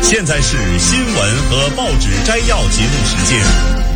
现在是新闻和报纸摘要节目时间。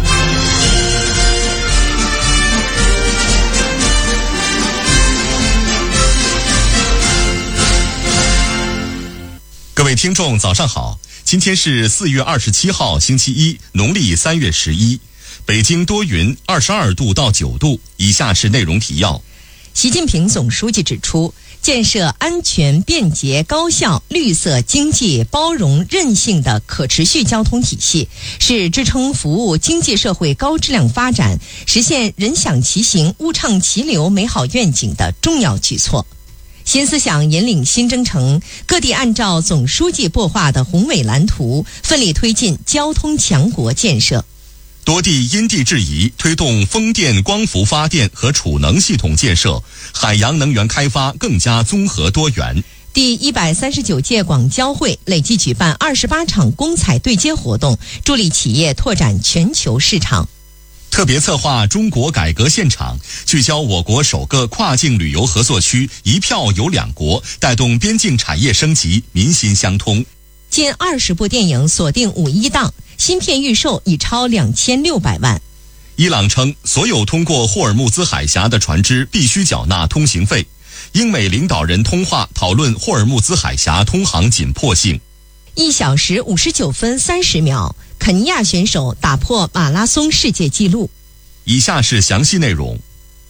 各位听众早上好，今天是4月27号星期一，农历3月11，北京多云，22度到9度。以下是内容提要。 习近平总书记指出，建设安全、便捷、高效、绿色、经济、包容、韧性的可持续交通体系，是支撑服务经济社会高质量发展、实现人享其行、物畅其流美好愿景的重要举措。新思想引领新征程，各地按照总书记擘画的宏伟蓝图，奋力推进交通强国建设。 多地因地制宜推动风电、光伏发电和储能系统建设，海洋能源开发更加综合多元。 第139届广交会累计举办28场公采对接活动，助力企业拓展全球市场。 特别策划中国改革现场，聚焦我国首个跨境旅游合作区，一票游两国，带动边境产业升级，民心相通。 近20部电影锁定5·1档，新片预售已超2600万。 伊朗称，所有通过霍尔木兹海峡的船只必须缴纳通行费。英美领导人通话讨论霍尔木兹海峡通航紧迫性。 1小时59分30秒，肯尼亚选手打破马拉松世界纪录。 以下是详细内容。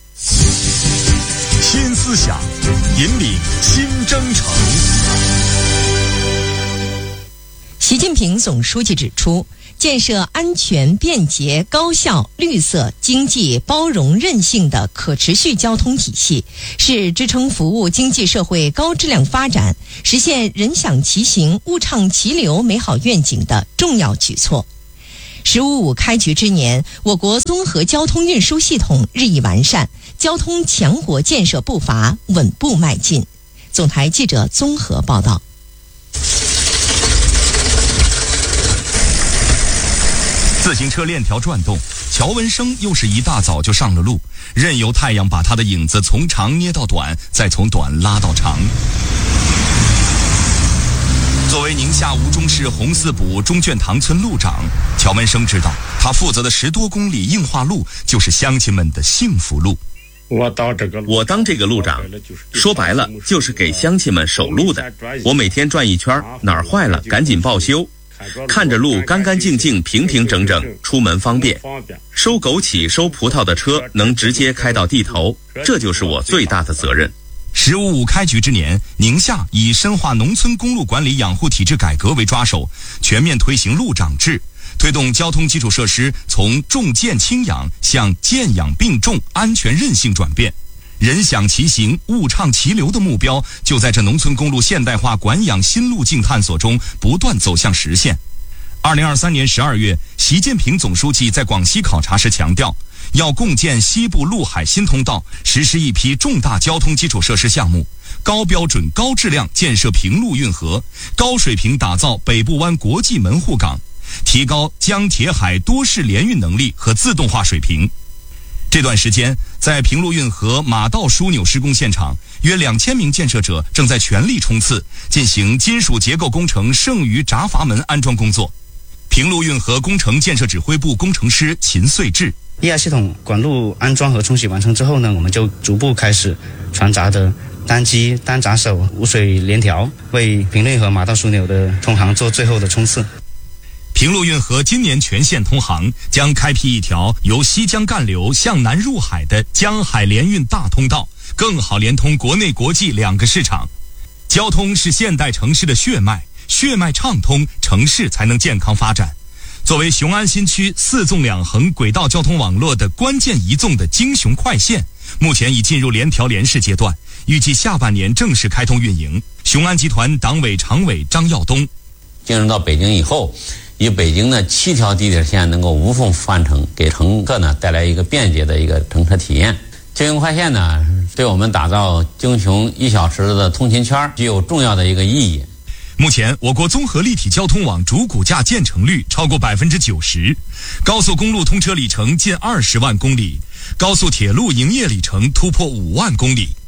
新思想引领新征程。 习近平总书记指出，建设安全、便捷、高效、绿色、经济、包容、韧性的可持续交通体系，是支撑服务经济社会高质量发展、实现人享其行、物畅其流美好愿景的重要举措。“15·5”开局之年，我国综合交通运输系统日益完善，交通强国建设步伐稳步迈进。总台记者综合报道。 自行车链条转动，乔文生又是一大早就上了路，任由太阳把他的影子从长捏到短，再从短拉到长。作为宁夏吴忠市红四堡钟眷堂村路长，乔文生知道，他负责的10多公里硬化路就是乡亲们的幸福路。 我当这个路长，说白了就是给乡亲们守路的。我每天转一圈，哪儿坏了赶紧报修。看着路干干净净、平平整整，出门方便。收枸杞、收葡萄的车能直接开到地头，这就是我最大的责任。 “15·5”开局之年，宁夏以深化农村公路管理养护体制改革为抓手，全面推行路长制，推动交通基础设施从重建轻养向建养并重、安全韧性转变。人享其行、物畅其流的目标，就在这农村公路现代化管养新路径探索中不断走向实现。2023年12月，习近平总书记在广西考察时强调，要共建西部陆海新通道，实施一批重大交通基础设施项目，高标准、高质量建设平陆运河，高水平打造北部湾国际门户港，提高江铁海多式联运能力和自动化水平。这段时间，在平陆运河马道枢纽施工现场，约2000名建设者正在全力冲刺，进行金属结构工程剩余闸阀门安装工作。平陆运河工程建设指挥部工程师秦穗智液压系统管路安装和冲洗完成之后呢，我们就逐步开始船闸的单机、单闸手、无水联调，为平陆运河马道枢纽的通航做最后的冲刺。 平陆运河今年全线通航，将开辟一条由西江干流向南入海的江海联运大通道，更好连通国内国际2个市场。交通是现代城市的血脉，血脉畅通，城市才能健康发展。作为雄安新区4纵2横轨道交通网络的关键一纵的京雄快线，目前已进入联调联试阶段，预计下半年正式开通运营。雄安集团党委常委张耀东： 进入到北京以后，以北京的7条地铁线能够无缝换乘，给乘客呢带来一个便捷的一个乘车体验。京雄快线呢，对我们打造京雄1小时的通勤圈具有重要的一个意义。 目前，我国综合立体交通网主骨架建成率超过90%，高速公路通车里程近20万公里，高速铁路营业里程突破5万公里。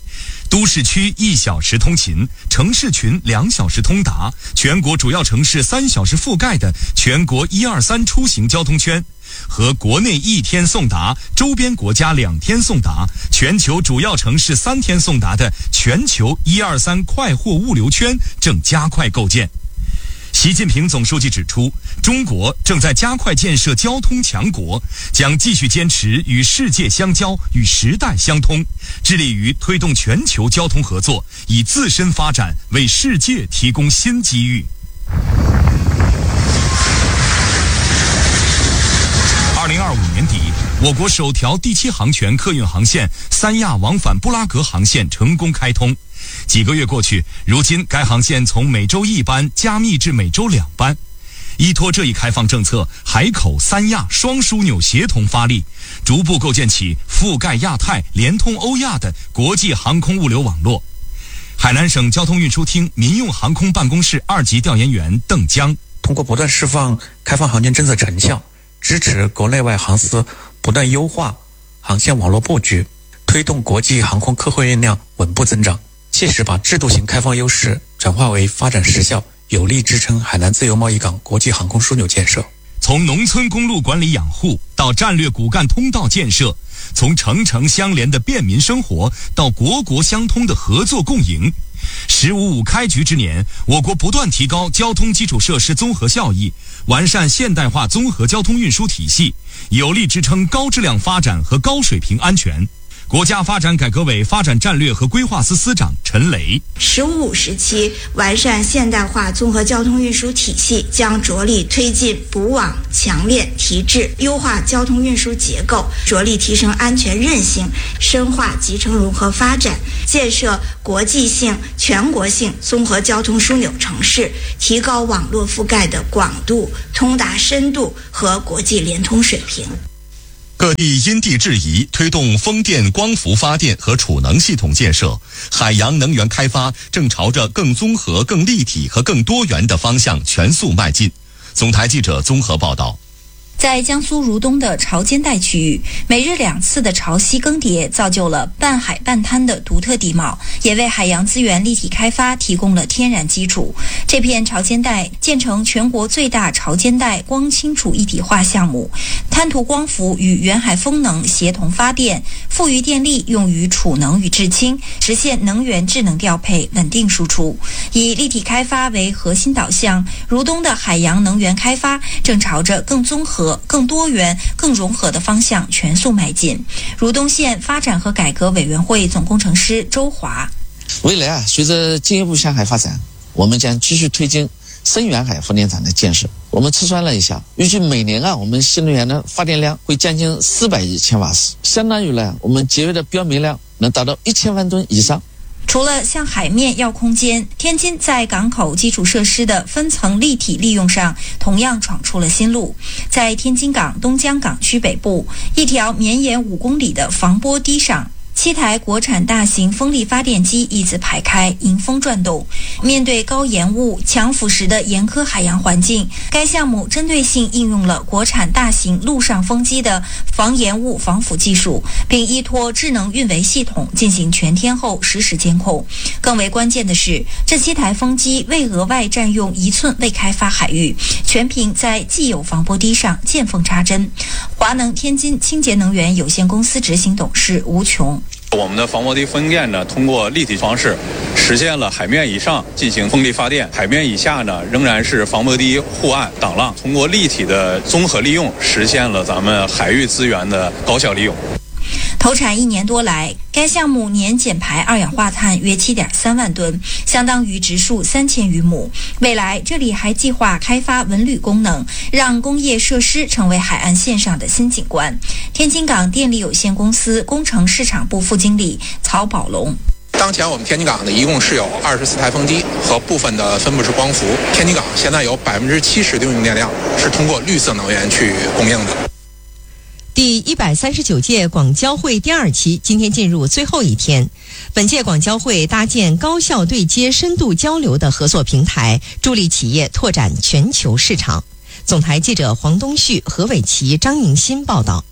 都市区1小时通勤，城市群2小时通达，全国主要城市3小时覆盖的全国123出行交通圈，和国内1天送达，周边国家2天送达，全球主要城市3天送达的全球123快货物流圈正加快构建。习近平总书记指出，中国正在加快建设交通强国，将继续坚持与世界相交、与时代相通，致力于推动全球交通合作，以自身发展为世界提供新机遇。2025年底，我国首条第7航权客运航线三亚往返布拉格航线成功开通。几个月过去，如今该航线从每周1班加密至每周2班。依托这一开放政策，海口、三亚双枢纽协同发力，逐步构建起覆盖亚太、联通欧亚的国际航空物流网络。海南省交通运输厅民用航空办公室2级调研员邓江： 通过不断释放开放航权政策成效，支持国内外航司不断优化航线网络布局，推动国际航空客货运量稳步增长，切实把制度型开放优势转化为发展实效，有力支撑海南自由贸易港国际航空枢纽建设。 从农村公路管理养护到战略骨干通道建设，从城城相连的便民生活到国国相通的合作共赢。“15+5”开局之年，我国不断提高交通基础设施综合效益，完善现代化综合交通运输体系，有力支撑高质量发展和高水平安全。国家发展改革委发展战略和规划司司长陈雷 ：“15时期完善现代化综合交通运输体系，将着力推进补网强链提质，优化交通运输结构，着力提升安全韧性，深化集成融合发展，建设国际性、全国性综合交通枢纽城市，提高网络覆盖的广度、通达深度和国际联通水平。” 各地因地制宜推动风电、光伏发电和储能系统建设，海洋能源开发正朝着更综合、更立体和更多元的方向全速迈进。总台记者综合报道。 在江苏如东的潮间带区域，每日2次的潮汐更迭造就了半海半滩的独特地貌，也为海洋资源立体开发提供了天然基础。这片潮间带建成全国最大潮间带光清楚一体化项目，滩涂光伏与远海风能协同发电，富余电力用于储能与制氢，实现能源智能调配、稳定输出。以立体开发为核心导向，如东的海洋能源开发正朝着更综合、更多元、更融合的方向全速迈进。如东县发展和改革委员会总工程师周华： 未来随着进一步向海发展，我们将继续推进深远海风电场的建设。我们测算了一下，预计每年我们新能源的发电量会将近400亿千瓦时，相当于我们节约的标煤量能达到1000万吨以上。 除了向海面要空间，天津在港口基础设施的分层立体利用上同样闯出了新路。在天津港东江港区北部一条绵延5公里的防波堤上，7台国产大型风力发电机一字排开，迎风转动。面对高盐雾、强腐蚀的严苛海洋环境，该项目针对性应用了国产大型陆上风机的防盐雾防腐技术，并依托智能运维系统进行全天候实时监控。更为关键的是，这7台风机未额外占用1寸未开发海域，全凭在既有防波堤上见缝插针。华能天津清洁能源有限公司执行董事吴琼： 我们的防波堤风电呢，通过立体方式实现了海面以上进行风力发电，海面以下呢仍然是防波堤护岸挡浪，通过立体的综合利用，实现了咱们海域资源的高效利用。 投产1年多来，该项目年减排2氧化碳约7.3万吨，相当于植树3000余亩。未来这里还计划开发文旅功能，让工业设施成为海岸线上的新景观。天津港电力有限公司工程市场部副经理曹宝龙： 当前我们天津港呢，一共是有24台风机和部分的分布式光伏。天津港现在有70%的用电量是通过绿色能源去供应的。 第139届广交会第2期今天进入最后一天。本届广交会搭建高效对接、深度交流的合作平台，助力企业拓展全球市场。总台记者黄东旭、何伟奇、张宁新报道。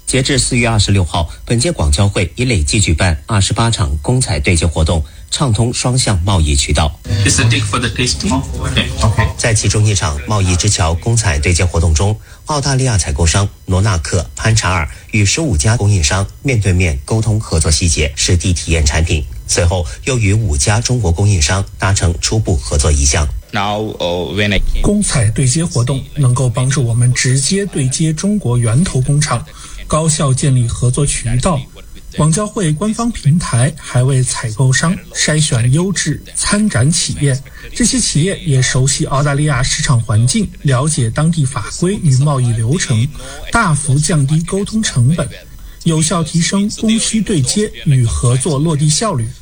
截至4月26号，本届广交会已累计举办28场公采对接活动，畅通双向贸易渠道。在其中一场贸易之桥公采对接活动中，澳大利亚采购商罗纳克、潘查尔与15家供应商面对面沟通合作细节，实地体验产品。随后又与5家中国供应商达成初步合作意向。 公采对接活动能够帮助我们直接对接中国源头工厂，高效建立合作渠道。广交会官方平台还为采购商筛选优质参展企业，这些企业也熟悉澳大利亚市场环境，了解当地法规与贸易流程，大幅降低沟通成本，有效提升供需对接与合作落地效率。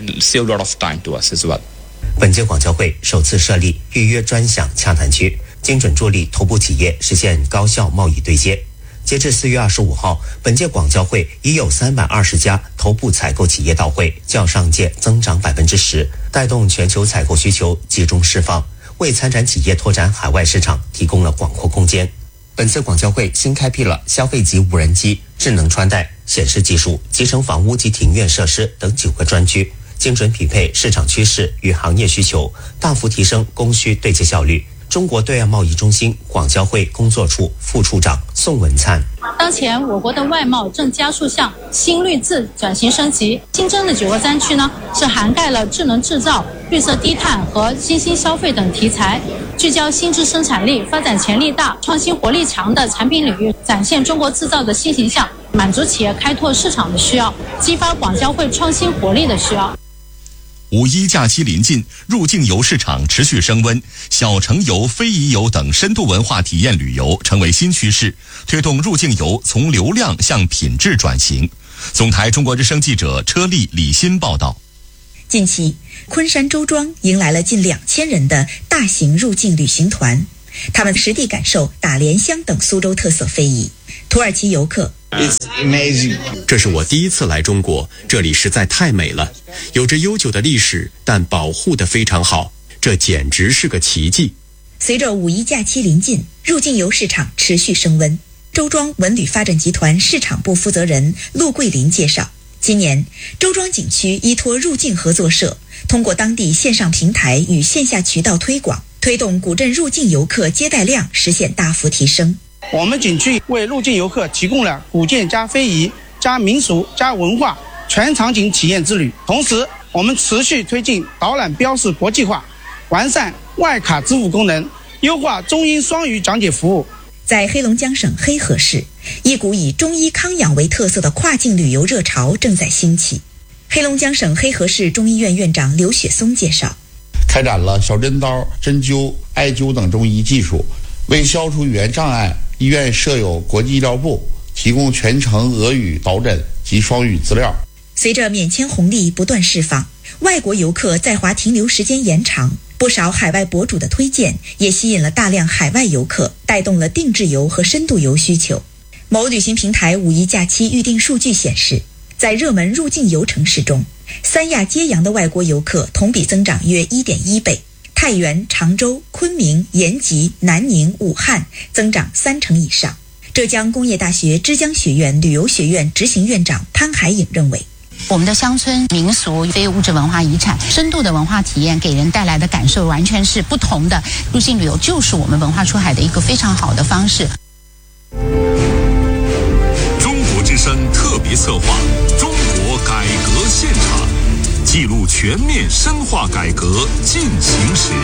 本届广交会首次设立预约专享洽谈区，精准助力头部企业实现高效贸易对接。截至4月25号，本届广交会已有320家头部采购企业到会，较上届增长10%，带动全球采购需求集中释放，为参展企业拓展海外市场提供了广阔空间。本次广交会新开辟了消费级无人机、智能穿戴、显示技术、集成房屋及庭院设施等9个专区，精准匹配市场趋势与行业需求，大幅提升供需对接效率。中国对外贸易中心广交会工作处副处长宋文灿： 当前我国的外贸正加速向新绿质转型升级，新增的9个专区呢，是涵盖了智能制造、绿色低碳和新兴消费等题材，聚焦新质生产力、发展潜力大、创新活力强的产品领域，展现中国制造的新形象，满足企业开拓市场的需要，激发广交会创新活力的需要。 5·1假期临近，入境游市场持续升温，小城游、非遗游等深度文化体验旅游成为新趋势，推动入境游从流量向品质转型。总台中国之声记者车丽、李欣报道。 近期，昆山周庄迎来了近2000人的大型入境旅行团，他们实地感受打莲香等苏州特色非遗。土耳其游客 It's amazing. 这是我第一次来中国，这里实在太美了，有着悠久的历史，但保护得非常好，这简直是个奇迹。 随着5·1假期临近，入境游市场持续升温。周庄文旅发展集团市场部负责人陆桂林介绍，今年周庄景区依托入境合作社，通过当地线上平台与线下渠道推广，推动古镇入境游客接待量实现大幅提升。 我们景区为入境游客提供了古建加非遗加民俗加文化全场景体验之旅，同时我们持续推进导览标识国际化，完善外卡支付功能，优化中英双语讲解服务。 在黑龙江省黑河市，一股以中医康养为特色的跨境旅游热潮正在兴起。黑龙江省黑河市中医院院长刘雪松介绍， 开展了小针刀、针灸、艾灸等中医技术，为消除语言障碍，医院设有国际医疗部，提供全程俄语导诊及双语资料。 随着免签红利不断释放，外国游客在华停留时间延长，不少海外博主的推荐也吸引了大量海外游客，带动了定制游和深度游需求。某旅行平台5·1假期预订数据显示，在热门入境游城市中，三亚揭阳的外国游客同比增长约 1.1 倍，太原、常州、昆明、延吉、南宁、武汉增长3成以上。浙江工业大学之江学院旅游学院执行院长潘海颖认为， 我们的乡村民俗、非物质文化遗产、深度的文化体验给人带来的感受完全是不同的。入境旅游就是我们文化出海的一个非常好的方式。 中国之声特别策划《中国改革现场》，记录全面深化改革进行时。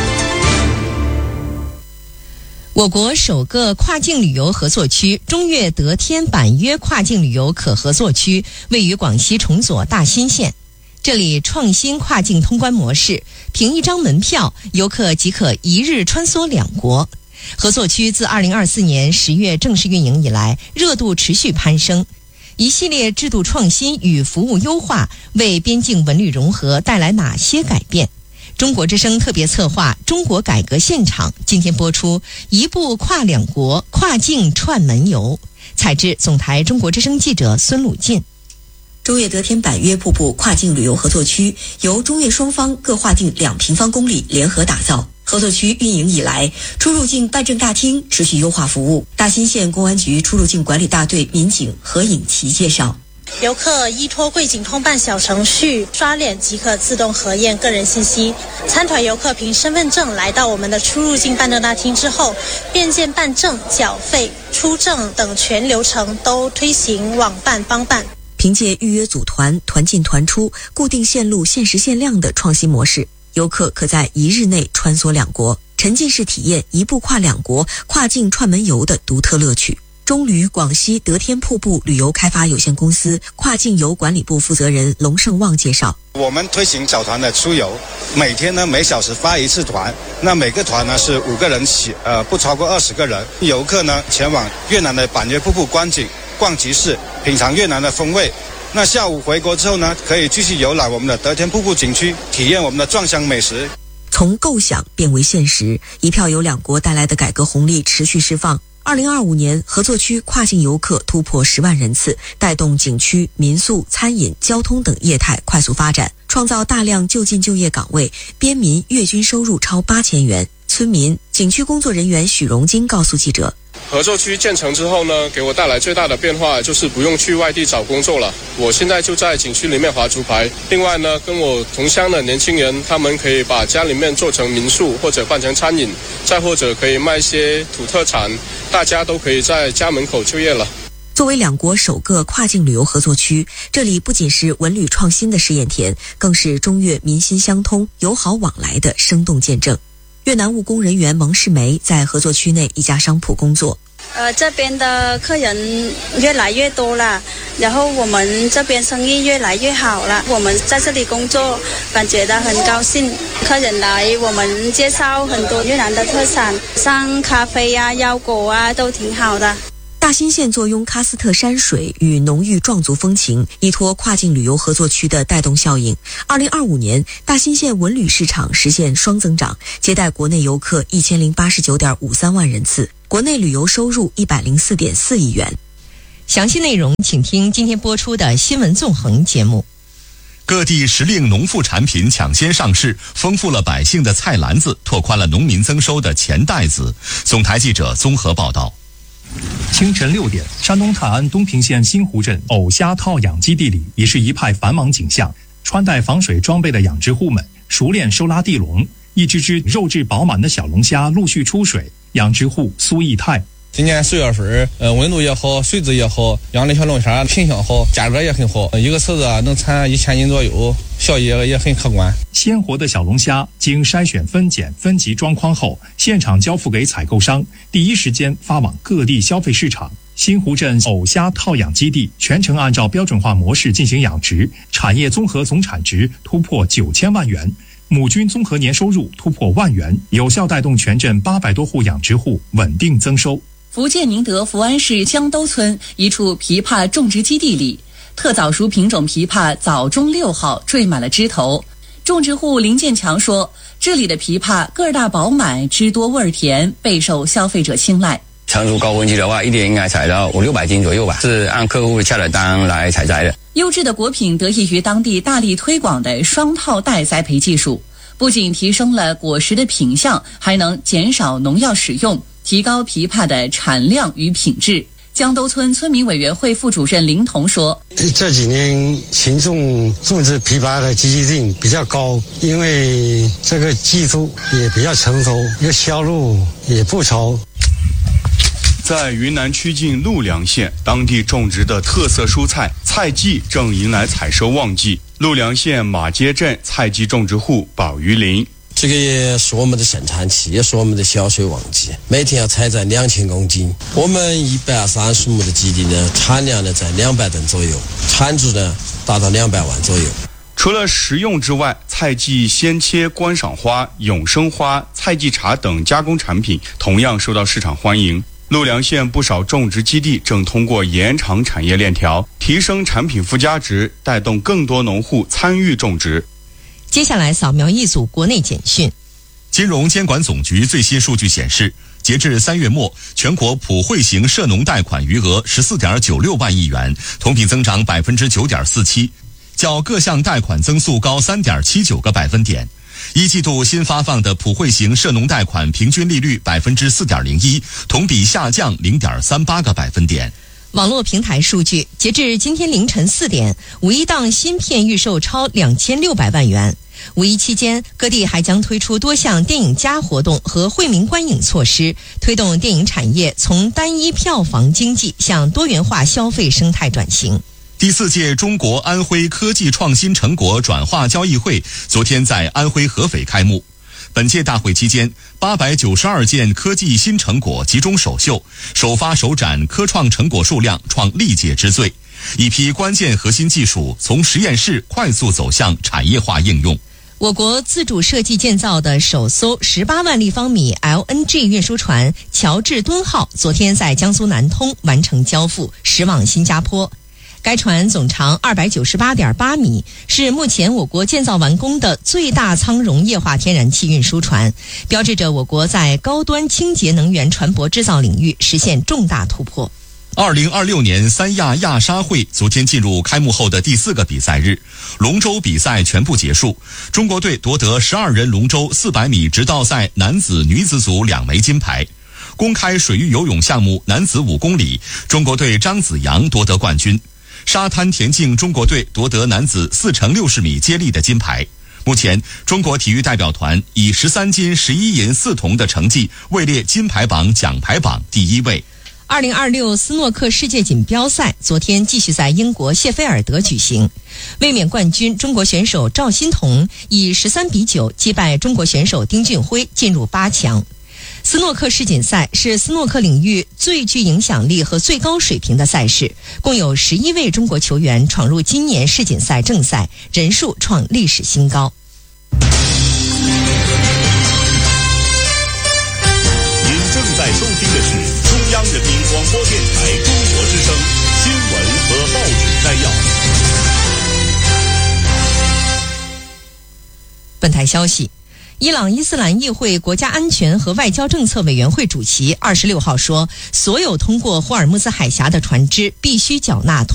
我国首个跨境旅游合作区中越德天板约跨境旅游可合作区位于广西崇左大兴县，这里创新跨境通关模式，凭一张门票，游客即可一日穿梭两国。合作区自2024年10月正式运营以来，热度持续攀升。一系列制度创新与服务优化为边境文旅融合带来哪些改变？中国之声特别策划《中国改革现场》今天播出，一步跨两国，跨境串门游。采制总台中国之声记者孙鲁进。 中越德天板约瀑布跨境旅游合作区由中越双方各划定2平方公里联合打造。 合作区运营以来，出入境办证大厅持续优化服务。大兴县公安局出入境管理大队民警何颖琪介绍。 游客依托贵警通办小程序刷脸即可自动核验个人信息。参团游客凭身份证来到我们的出入境办证大厅之后，便见办证、缴费、出证等全流程都推行网办帮办。 凭借预约组团、团进团出、固定线路、限时限量的创新模式，游客可在1日内穿梭两国，沉浸式体验一步跨两国、跨境串门游的独特乐趣。中旅广西得天瀑布旅游开发有限公司跨境游管理部负责人龙胜旺介绍， 我们推行小团的出游，每天呢每小时发一次团，那每个团呢是5个人起，不超过20个人。游客呢前往越南的板月瀑布观景、逛集市，品尝越南的风味。那下午回国之后呢，可以继续游览我们的得天瀑布景区，体验我们的壮乡美食。 从构想变为现实，一票由两国带来的改革红利持续释放。2025年，合作区跨境游客突破10万人次，带动景区、民宿、餐饮、交通等业态快速发展，创造大量就近就业岗位，边民月均收入超8000元。村民、景区工作人员许荣金告诉记者， 合作区建成之后呢，给我带来最大的变化就是不用去外地找工作了，我现在就在景区里面划竹排。另外呢，跟我同乡的年轻人，他们可以把家里面做成民宿或者办成餐饮，再或者可以卖一些土特产，大家都可以在家门口就业了。 作为两国首个跨境旅游合作区，这里不仅是文旅创新的试验田，更是中越民心相通、友好往来的生动见证。越南务工人员蒙世梅在合作区内一家商铺工作。 这边的客人越来越多了，然后我们这边生意越来越好了。我们在这里工作，感觉到很高兴。客人来，我们介绍很多越南的特产，像咖啡啊、腰果啊，都挺好的。 大兴县坐拥喀斯特山水与浓郁壮族风情，依托跨境旅游合作区的带动效应，2025年大兴县文旅市场实现双增长，接待国内游客1089.53万人次，国内旅游收入104.4亿元。 详细内容请听今天播出的新闻纵横节目。 各地时令农副产品抢先上市，丰富了百姓的菜篮子，拓宽了农民增收的钱袋子。总台记者综合报道。 清晨6点，山东泰安东平县新湖镇藕虾套养基地里已是一派繁忙景象。穿戴防水装备的养殖户们熟练收拉地笼，一只只肉质饱满的小龙虾陆续出水。养殖户苏义泰， 今年4月份，温度也好，水质也好，养的小龙虾品相好，价格也很好，一个池子能产1000斤左右，效益也很可观。 鲜活的小龙虾经筛选、分拣、分级装筐后，现场交付给采购商，第一时间发往各地消费市场。新湖镇藕虾套养基地全程按照标准化模式进行养殖，产业综合总产值突破9000万元。母均综合年收入突破万元，有效带动全镇800多户养殖户稳定增收。 福建宁德福安市江兜村一处枇杷种植基地里，特早熟品种枇杷早中6号缀满了枝头。种植户林建强说，这里的枇杷个儿大饱满，汁多味儿甜，备受消费者青睐。 成熟高温期的话，一年应该采到500-600斤左右吧，是按客户下的单来采摘的。 优质的果品得益于当地大力推广的双套袋栽培技术，不仅提升了果实的品相，还能减少农药使用，提高枇杷的产量与品质。江兜村村民委员会副主任林彤说， 这几年群众种植枇杷的积极性比较高，因为这个技术也比较成熟，这个销路也不愁。 在云南曲靖陆良县，当地种植的特色蔬菜菜季正迎来采收旺季。陆良县马街镇菜季种植户宝于林， 这个也是我们的生产期，也是我们的销售旺季，每天要采摘2000公斤。我们130亩的基地呢，产量呢在200吨左右，产值呢达到200万左右。 除了食用之外，菜季鲜切观赏花、永生花、菜季茶等加工产品同样受到市场欢迎。陆良县不少种植基地正通过延长产业链条，提升产品附加值，带动更多农户参与种植。 接下来扫描一组国内简讯。 金融监管总局最新数据显示，截至3月末，全国普惠型涉农贷款余额14.96万亿元，同比增长9.47%，较各项贷款增速高3.79个百分点。 一季度新发放的普惠型涉农贷款平均利率 4.01%， 同比下降 0.38个百分点。 网络平台数据，截至今天凌晨4点，五一档新片预售超2600万元。五一期间，各地还将推出多项电影加活动和惠民观影措施，推动电影产业从单一票房经济向多元化消费生态转型。 第4届中国安徽科技创新成果转化交易会昨天在安徽合肥开幕。本届大会期间，892件科技新成果集中首秀，首发首展科创成果数量创历届之最，一批关键核心技术从实验室快速走向产业化应用。 我国自主设计建造的首艘18万立方米 LNG 运输船乔治敦号昨天在江苏南通完成交付，驶往新加坡。该船总长 298.8 米，是目前我国建造完工的最大舱容液化天然气运输船，标志着我国在高端清洁能源船舶制造领域实现重大突破。 2026年三亚亚沙会昨天进入开幕后的第4个比赛日，龙舟比赛全部结束，中国队夺得12人龙舟400米直道赛男子女子组2枚金牌。公开水域游泳项目男子5公里，中国队张子阳夺得冠军。沙滩田径中国队夺得男子4×60米接力的金牌。目前，中国体育代表团以13金11银4铜的成绩位列金牌榜奖牌榜第1位。 2026斯诺克世界锦标赛昨天继续在英国谢菲尔德举行，卫冕冠军中国选手赵欣彤以13-9击败中国选手丁俊晖，进入8强。斯诺克世锦赛是斯诺克领域最具影响力和最高水平的赛事，共有11位中国球员闯入今年世锦赛正赛，人数创历史新高。 您正在收听的是中央人民广播电台中国之声新闻和报纸摘要。 本台消息，伊朗伊斯兰议会国家安全和外交政策委员会主席26号说，所有通过霍尔木兹海峡的船只必须缴纳